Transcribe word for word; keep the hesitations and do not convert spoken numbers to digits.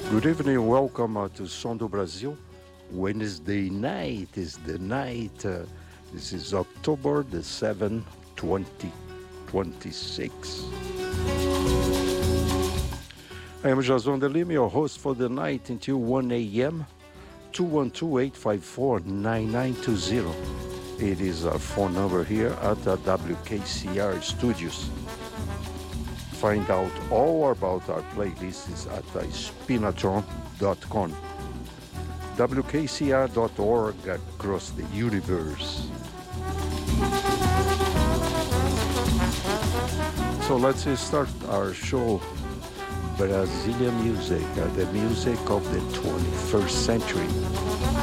Good evening, welcome uh, to Som do Brasil. Wednesday night is the night. Uh, this is October the seventh, twenty twenty-six. I am Jason de Lima, your host for the night until one a.m. two one two, eight five four, nine nine two zero. It is our phone number here at the W K C R studios. Find out all about our playlists at spinatron dot com. W K C R dot org across the universe. So let's start our show. Brazilian music, uh, the music of the twenty-first century.